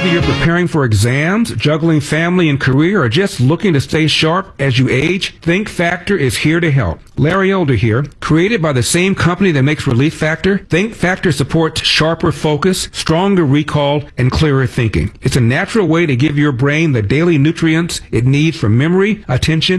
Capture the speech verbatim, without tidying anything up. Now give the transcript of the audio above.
Whether you're preparing for exams, juggling family and career, or just looking to stay sharp as you age, Think Factor is here to help. Larry Elder here. Created by the same company that makes Relief Factor, Think Factor supports sharper focus, stronger recall, and clearer thinking. It's a natural way to give your brain the daily nutrients it needs for memory, attention,